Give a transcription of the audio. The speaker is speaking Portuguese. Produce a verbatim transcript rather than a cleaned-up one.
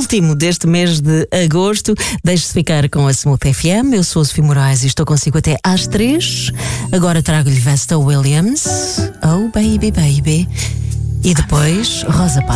último deste mês de agosto. Deixe-se ficar com a Smooth F M. Eu sou a Sofia Moraes e estou consigo até às três. Agora trago-lhe Vesta Williams. Oh, baby, baby. E depois, Rosa Paz.